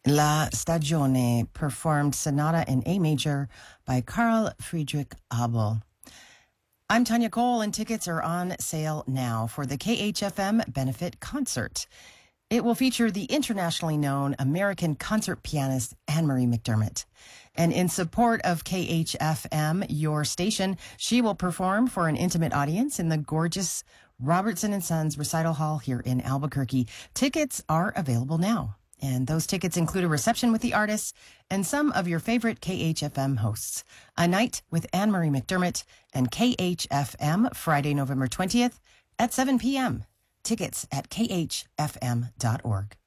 La Stagione performed Sonata in A major by Carl Friedrich Abel. I'm Tanya Cole, and tickets are on sale now for the KHFM Benefit Concert. It will feature the internationally known American concert pianist Anne-Marie McDermott. And in support of KHFM, your station, she will perform for an intimate audience in the gorgeous Robertson & Sons Recital Hall here in Albuquerque. Tickets are available now. And those tickets include a reception with the artists and some of your favorite KHFM hosts. A night with Anne-Marie McDermott and KHFM, Friday, November 20th at 7 p.m. Tickets at khfm.org.